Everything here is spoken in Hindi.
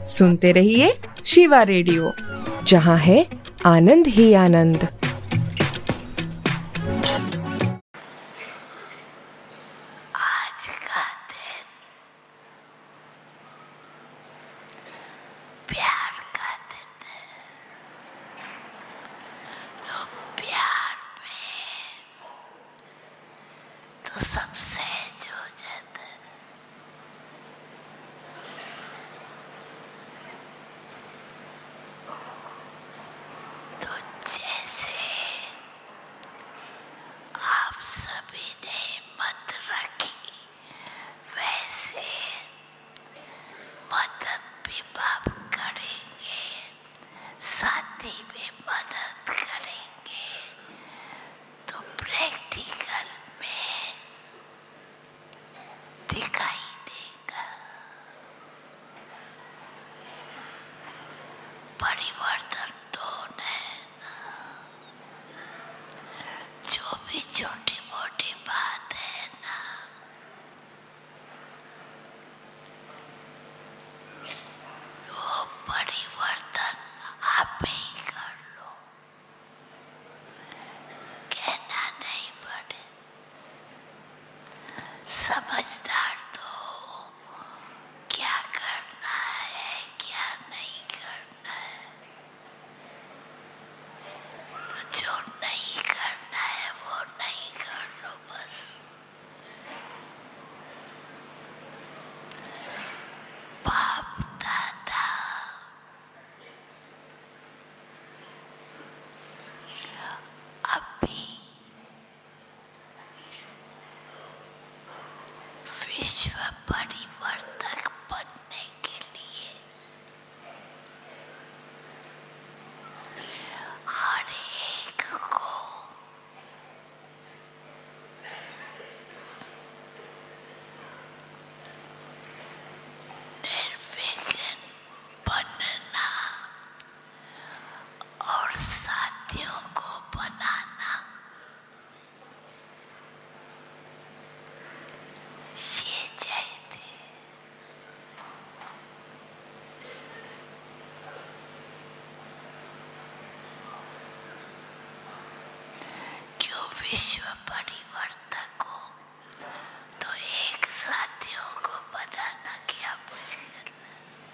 सुनते रहिए शिवा रेडियो, जहाँ है आनंद ही आनंद। आज का दिन प्यार का दिन है। तो प्यार में तो सबसे जो जाता है। तो जैसे आप सभी ने हिम्मत रखी, वैसे मदद भी बाप करेंगे, साथी भी मदद करेंगे। तो प्रैक्टिकल में दिखाई देगा। परिवर्तन तो है ना, जो भी छोटी मोटी बात है ना, वो परिवर्तन आप ही कर लो, कहना नहीं पड़े। समझदार तो क्या करना है क्या नहीं करना है। तो जो नहीं करना है वो नहीं कर लो बस। बाप दादा अभी विश्व परिवर्तक बनने के लिए हर एक को निर्विघ्न बनना और साथियों को बनाना, ये चाहते। क्यों विश्व परिवर्तक